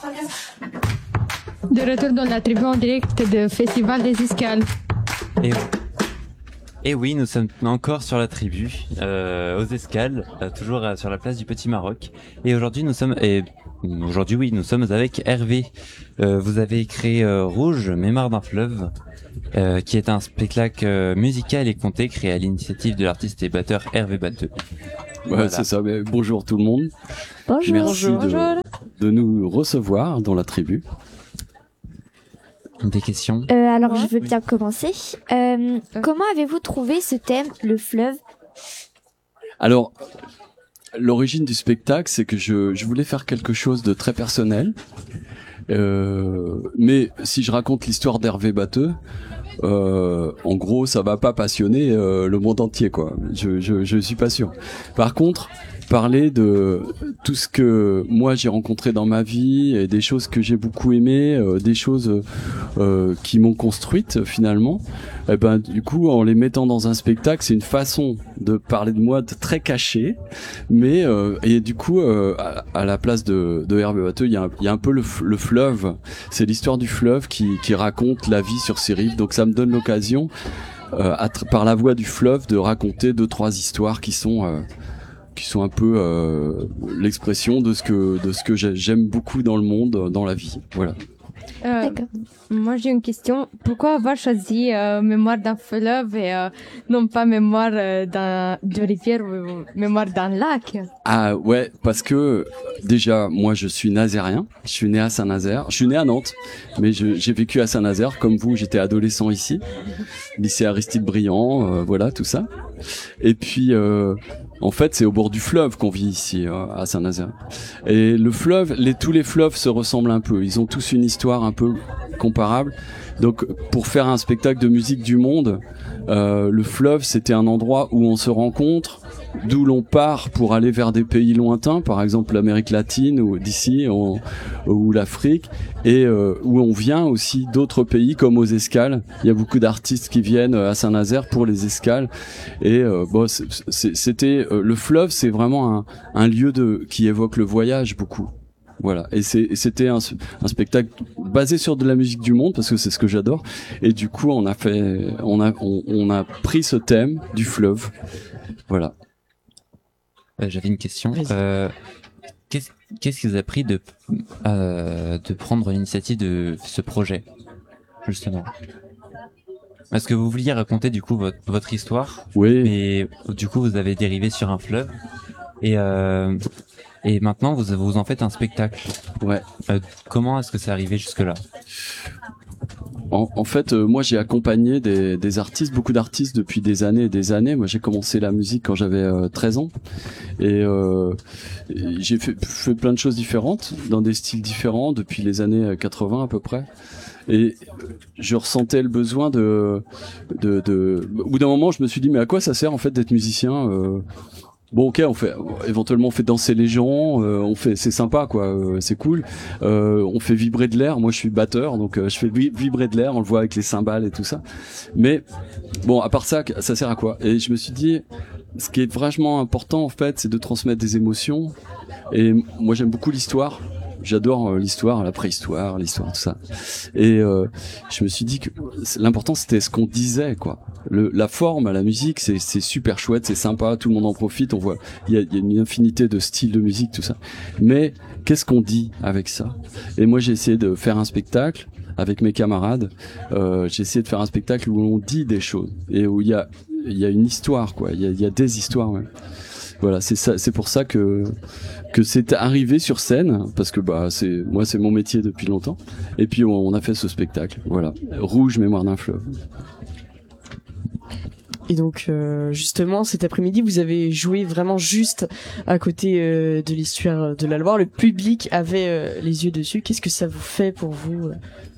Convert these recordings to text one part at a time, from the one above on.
De retour dans la tribu en direct de Festival des Escales. Et oui, nous sommes encore sur la tribu, aux Escales, toujours sur la place du Petit Maroc. Et aujourd'hui, nous sommes avec Hervé. Vous avez créé Rouge, Mémoire d'un fleuve, qui est un spectacle musical et conté créé à l'initiative de l'artiste et batteur Hervé Batteux. Ouais, Voilà. c'est ça. Mais bonjour tout le monde. Bonjour. Merci de nous recevoir dans la tribu. Des questions? Alors, je veux bien commencer. Comment avez-vous trouvé ce thème, le fleuve? Alors, l'origine du spectacle, c'est que je voulais faire quelque chose de très personnel. Mais si je raconte l'histoire d'Hervé Batteux, en gros, ça va pas passionner le monde entier, quoi. Je suis pas sûr. Par contre, parler de tout ce que moi j'ai rencontré dans ma vie et des choses que j'ai beaucoup aimées, des choses qui m'ont construite finalement. Et ben du coup, en les mettant dans un spectacle, c'est une façon de parler de moi très cachée, mais et du coup à la place de Hervé Batteux, il y a un peu le fleuve. C'est l'histoire du fleuve qui raconte la vie sur ses rives. Donc ça me donne l'occasion par la voix du fleuve de raconter 2-3 histoires qui sont un peu l'expression de ce que j'aime beaucoup dans le monde, dans la vie. Voilà. D'accord. Moi, j'ai une question. Pourquoi avoir choisi Mémoire d'un fleuve et non pas Mémoire de rivière ou Mémoire d'un lac? Ah ouais, parce que déjà, moi je suis nazérien, je suis né à Saint-Nazaire, je suis né à Nantes, mais j'ai vécu à Saint-Nazaire, comme vous, j'étais adolescent ici, lycée Aristide Briand, voilà, tout ça. Et puis, en fait, c'est au bord du fleuve qu'on vit ici, à Saint-Nazaire. Et le fleuve, tous les fleuves se ressemblent un peu, ils ont tous une histoire un peu comparable. Donc, pour faire un spectacle de musique du monde, le fleuve, c'était un endroit où on se rencontre, d'où l'on part pour aller vers des pays lointains, par exemple l'Amérique latine ou d'ici ou l'Afrique, et où on vient aussi d'autres pays comme aux Escales. Il y a beaucoup d'artistes qui viennent à Saint-Nazaire pour les Escales, et bon, c'était le fleuve, c'est vraiment un lieu qui évoque le voyage beaucoup. Voilà, et c'était un spectacle basé sur de la musique du monde parce que c'est ce que j'adore, et du coup on a pris ce thème du fleuve. Voilà. J'avais une question. Qu'est-ce qui vous a pris de prendre l'initiative de ce projet, justement? Est-ce que vous vouliez raconter du coup votre histoire? Oui. Et du coup vous avez dérivé sur un fleuve et maintenant vous en faites un spectacle. Ouais. Comment est-ce que c'est arrivé jusque-là? En fait, moi j'ai accompagné des artistes, beaucoup d'artistes depuis des années et des années. Moi j'ai commencé la musique quand j'avais 13 ans et j'ai fait plein de choses différentes, dans des styles différents depuis les années 80 à peu près. Et je ressentais le besoin au bout d'un moment, je me suis dit mais à quoi ça sert en fait d'être musicien? Bon, ok, éventuellement on fait danser les gens, c'est sympa quoi, c'est cool. On fait vibrer de l'air. Moi je suis batteur, donc je fais vibrer de l'air, on le voit avec les cymbales et tout ça. Mais bon, à part ça, ça sert à quoi? Et je me suis dit, ce qui est vachement important en fait, c'est de transmettre des émotions. Et moi j'aime beaucoup l'histoire. J'adore l'histoire, la préhistoire, l'histoire, tout ça. Et je me suis dit que l'important c'était ce qu'on disait, quoi. La forme, la musique, c'est super chouette, c'est sympa, tout le monde en profite. On voit, il y a une infinité de styles de musique, tout ça. Mais qu'est-ce qu'on dit avec ça? Et moi, j'ai essayé de faire un spectacle avec mes camarades. J'ai essayé de faire un spectacle où on dit des choses et où il y a une histoire, quoi. Il y a des histoires, ouais. Voilà, c'est ça, c'est pour ça que c'est arrivé sur scène, parce que c'est mon métier depuis longtemps. Et puis on a fait ce spectacle, voilà, Rouge, Mémoire d'un fleuve. Et donc justement cet après-midi vous avez joué vraiment juste à côté de l'histoire de la Loire. Le public avait les yeux dessus. Qu'est-ce que ça vous fait pour vous?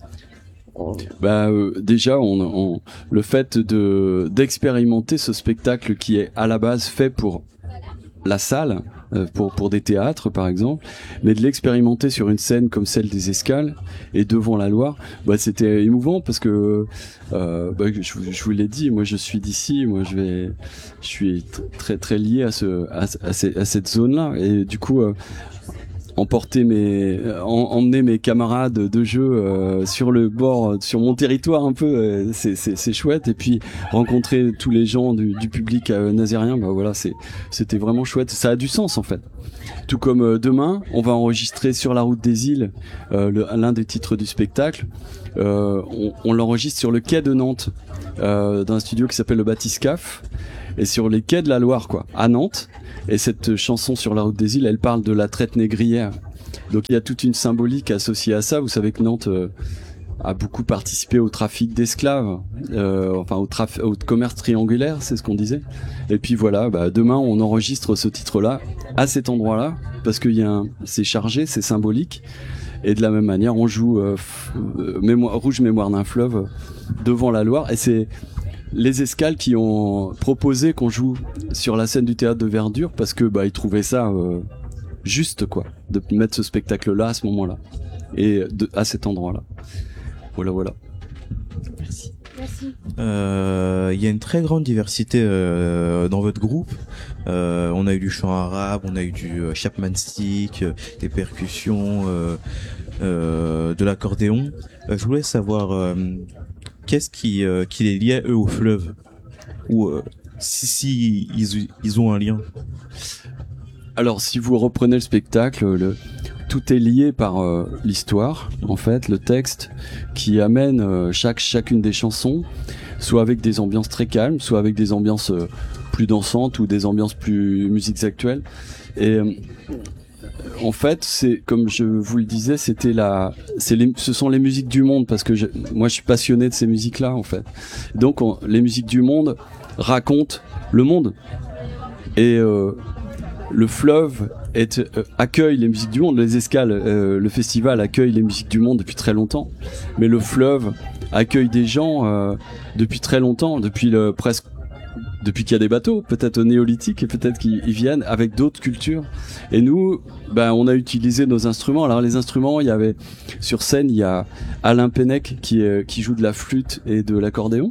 Déjà le fait d'expérimenter ce spectacle qui est à la base fait pour la salle, pour des théâtres par exemple, mais de l'expérimenter sur une scène comme celle des Escales et devant la Loire, c'était émouvant parce que je vous l'ai dit, moi je suis d'ici, moi je suis très très lié à cette zone là, et du coup emmener mes camarades de jeu sur le bord, sur mon territoire un peu, c'est chouette. Et puis rencontrer tous les gens du public nazérien, bah voilà, c'était vraiment chouette. Ça a du sens en fait. Tout comme demain, on va enregistrer Sur la route des îles, l'un des titres du spectacle. On l'enregistre sur le quai de Nantes, dans un studio qui s'appelle le Bathyscaphe, et sur les quais de la Loire, quoi, à Nantes. Et cette chanson Sur la route des îles, elle parle de la traite négrière. Donc il y a toute une symbolique associée à ça. Vous savez que Nantes a beaucoup participé au trafic d'esclaves, enfin au commerce triangulaire, c'est ce qu'on disait. Et puis voilà, bah, demain on enregistre ce titre-là à cet endroit-là, parce que c'est chargé, c'est symbolique. Et de la même manière, on joue Rouge mémoire d'un fleuve devant la Loire. Et c'est les Escales qui ont proposé qu'on joue sur la scène du théâtre de Verdure, parce que bah ils trouvaient ça juste, quoi, de mettre ce spectacle-là à ce moment-là et à cet endroit-là. Voilà. Merci. Merci. Il y a une très grande diversité dans votre groupe. On a eu du chant arabe, on a eu du chapman stick, des percussions, de l'accordéon. Je voulais savoir qu'est-ce qui les liait eux au fleuve, ou si ils ont un lien. Alors si vous reprenez le spectacle, tout est lié par l'histoire, en fait, le texte qui amène chacune des chansons, soit avec des ambiances très calmes, soit avec des ambiances plus dansantes ou des ambiances plus musiques actuelles. Et en fait, c'est comme je vous le disais, ce sont les musiques du monde, parce que moi je suis passionné de ces musiques-là, en fait. Donc les musiques du monde racontent le monde, et le fleuve accueille les musiques du monde. Les Escales, le festival accueille les musiques du monde depuis très longtemps, mais le fleuve accueille des gens depuis très longtemps, depuis qu'il y a des bateaux, peut-être au néolithique, et peut-être qu'ils viennent avec d'autres cultures. Et nous, on a utilisé nos instruments. Alors les instruments, il y avait sur scène, il y a Alain Pennec qui joue de la flûte et de l'accordéon,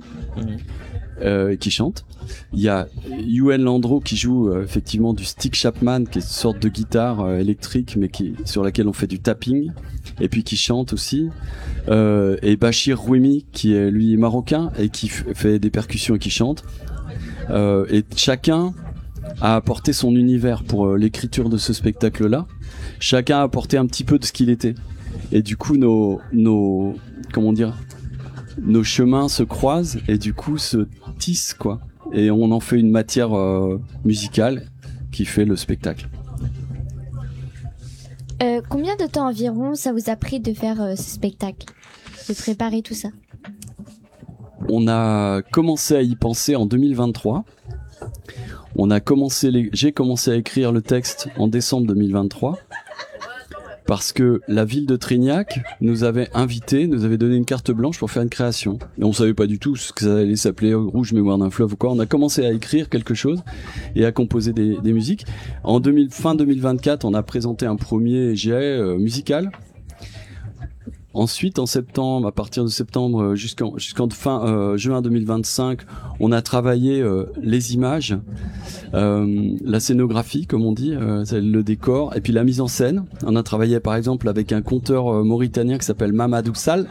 qui chante. Il y a Yuen Landreau qui joue effectivement du stick Chapman, qui est une sorte de guitare électrique, mais sur laquelle on fait du tapping, et puis qui chante aussi. Et Bachir Rouimi, qui est lui marocain et qui fait des percussions et qui chante. Et chacun a apporté son univers pour l'écriture de ce spectacle-là. Chacun a apporté un petit peu de ce qu'il était. Et du coup, nos chemins se croisent et du coup se tissent, quoi. Et on en fait une matière musicale qui fait le spectacle. Combien de temps environ ça vous a pris de faire ce spectacle, de préparer tout ça? On a commencé à y penser en 2023. J'ai commencé à écrire le texte en décembre 2023. Parce que la ville de Trignac nous avait donné une carte blanche pour faire une création. Et on savait pas du tout ce que ça allait s'appeler, Rouge mémoire d'un fleuve ou quoi. On a commencé à écrire quelque chose et à composer des musiques. Fin 2024, on a présenté un premier jet musical. Ensuite, en septembre, à partir de septembre jusqu'en fin juin 2025, on a travaillé les images, la scénographie, comme on dit, le décor, et puis la mise en scène. On a travaillé par exemple avec un conteur mauritanien qui s'appelle Mamadou Sall,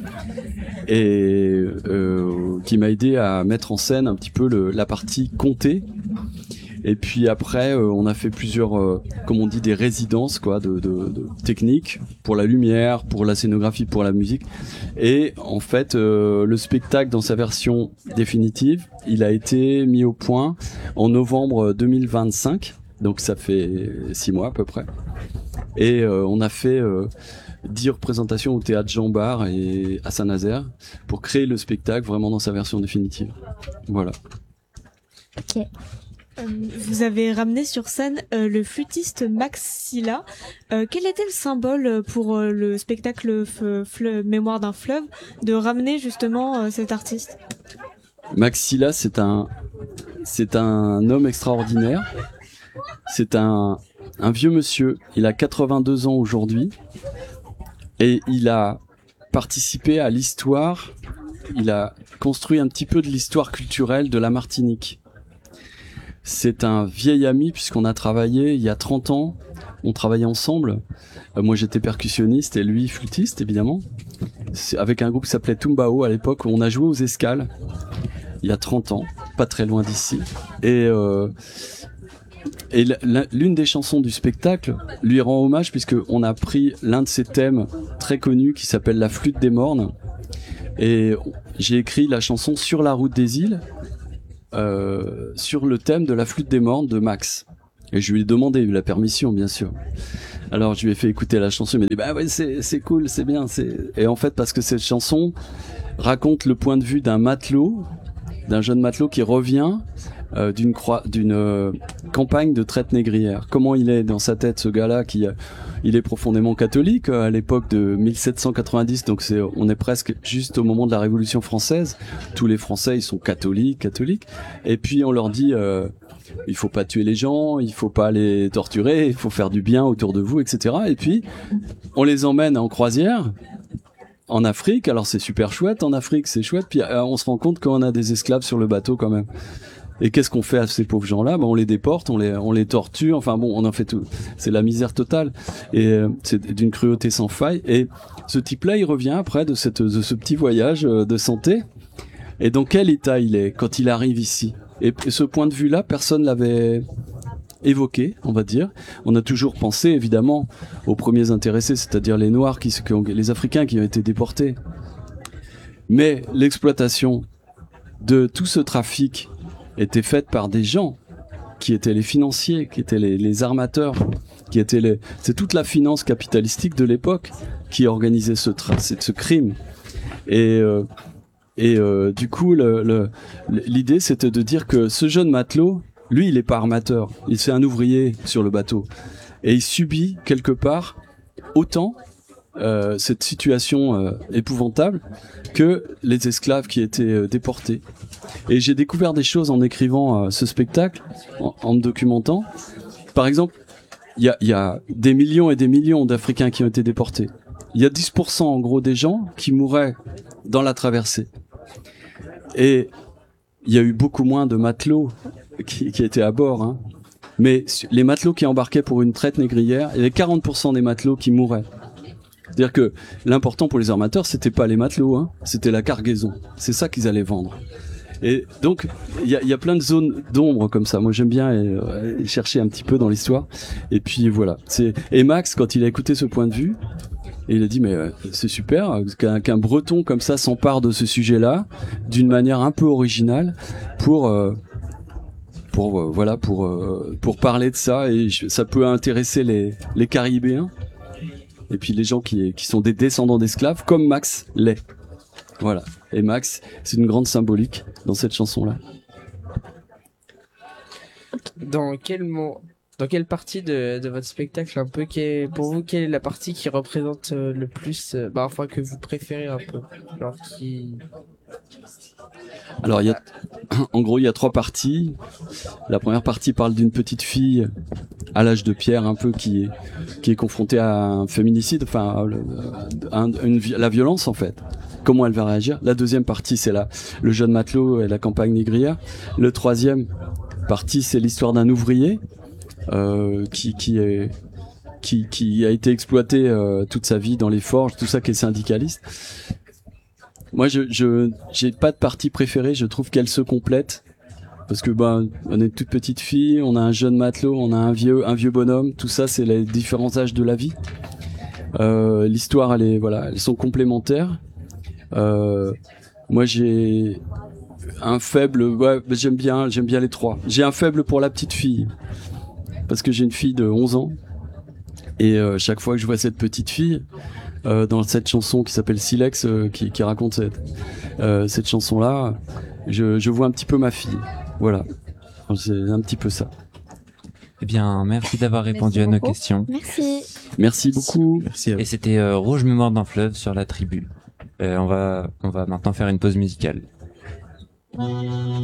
et qui m'a aidé à mettre en scène un petit peu la partie contée. Et puis après, on a fait plusieurs, comme on dit, des résidences, quoi, de techniques pour la lumière, pour la scénographie, pour la musique. Et en fait, le spectacle dans sa version définitive, il a été mis au point en novembre 2025. Donc ça fait 6 mois à peu près. Et on a fait 10 représentations au théâtre Jean Bart et à Saint-Nazaire pour créer le spectacle vraiment dans sa version définitive. Voilà. Ok. Vous avez ramené sur scène le flûtiste Max Silla. Quel était le symbole pour le spectacle Mémoire d'un fleuve de ramener justement cet artiste? Max Silla, c'est un homme extraordinaire. C'est un vieux monsieur. Il a 82 ans aujourd'hui et il a participé à l'histoire. Il a construit un petit peu de l'histoire culturelle de la Martinique. C'est un vieil ami puisqu'on a travaillé il y a 30 ans on travaillait ensemble. Moi, j'étais percussionniste et lui flûtiste, évidemment. Avec un groupe qui s'appelait Tumbao à l'époque, où on a joué aux Escales il y a 30 ans, pas très loin d'ici. Et l'une des chansons du spectacle lui rend hommage puisque on a pris l'un de ses thèmes très connus qui s'appelle La flûte des mornes. Et j'ai écrit la chanson Sur la route des îles, sur le thème de la flûte des mornes de Max. Et je lui ai demandé, la permission, bien sûr. Alors je lui ai fait écouter la chanson, il m'a dit bah ouais c'est cool, c'est bien. Et en fait parce que cette chanson raconte le point de vue d'un jeune matelot qui revient d'une campagne de traite négrière. Comment il est dans sa tête, ce gars-là, il est profondément catholique à l'époque de 1790, donc on est presque juste au moment de la Révolution française. Tous les Français, ils sont catholiques. Et puis on leur dit, il faut pas tuer les gens, il faut pas les torturer, il faut faire du bien autour de vous, etc. Et puis on les emmène en croisière en Afrique. Alors c'est super chouette en Afrique, c'est chouette. Puis on se rend compte qu'on a des esclaves sur le bateau quand même. Et qu'est-ce qu'on fait à ces pauvres gens-là? On les déporte, on les torture. Enfin bon, on en fait tout. C'est la misère totale. Et c'est d'une cruauté sans faille. Et ce type-là, il revient après de ce petit voyage de santé. Et dans quel état il est quand il arrive ici? Et ce point de vue-là, personne l'avait évoqué, on va dire. On a toujours pensé, évidemment, aux premiers intéressés, c'est-à-dire les Noirs, les Africains qui ont été déportés. Mais l'exploitation de tout ce trafic était faite par des gens qui étaient les financiers, qui étaient les armateurs, c'est toute la finance capitalistique de l'époque qui organisait ce crime. Et du coup, l'idée, c'était de dire que ce jeune matelot, lui, il est pas armateur, il c'est un ouvrier sur le bateau, et il subit quelque part autant cette situation épouvantable que les esclaves qui étaient déportés. Et j'ai découvert des choses en écrivant ce spectacle, en me documentant. Par exemple, il y a des millions et des millions d'Africains qui ont été déportés. Il y a 10% en gros des gens qui mouraient dans la traversée. Et il y a eu beaucoup moins de matelots qui étaient à bord, hein. Mais les matelots qui embarquaient pour une traite négrière, il y avait 40% des matelots qui mouraient. C'est-à-dire que l'important pour les armateurs, c'était pas les matelots, hein, c'était la cargaison. C'est ça qu'ils allaient vendre. Et donc, il y a plein de zones d'ombre comme ça. Moi, j'aime bien chercher un petit peu dans l'histoire. Et puis voilà. Et Max, quand il a écouté ce point de vue, et il a dit mais c'est super qu'un Breton comme ça s'empare de ce sujet-là d'une manière un peu originale pour parler de ça, et ça peut intéresser les Caribéens et puis les gens qui sont des descendants d'esclaves comme Max l'est. Voilà. Et Max, c'est une grande symbolique dans cette chanson-là. Dans quelle partie de votre spectacle un peu pour vous, quelle est la partie qui représente le plus, enfin que vous préférez un peu, genre qui... Alors en gros il y a 3 parties. La première partie parle d'une petite fille à l'âge de pierre un peu qui est confrontée à un féminicide, enfin la violence en fait. Comment elle va réagir. La deuxième partie c'est le jeune matelot et la campagne négrière. Le troisième partie c'est l'histoire d'un ouvrier qui a été exploité toute sa vie dans les forges, tout ça, qui est syndicaliste. Moi, j'ai pas de partie préférée. Je trouve qu'elle se complète parce que on est une toute petite fille, on a un jeune matelot, on a un vieux bonhomme. Tout ça, c'est les différents âges de la vie. L'histoire, elles sont complémentaires. Moi, j'ai un faible. J'aime bien les 3. J'ai un faible pour la petite fille parce que j'ai une fille de 11 ans et chaque fois que je vois cette petite fille dans cette chanson qui s'appelle Silex, qui raconte cette chanson-là, je vois un petit peu ma fille. Voilà, c'est un petit peu ça. Eh bien, merci d'avoir répondu à nos questions. Merci beaucoup. Merci à vous. Et c'était Rouge Mémoire d'un fleuve sur la tribu. On va maintenant faire une pause musicale.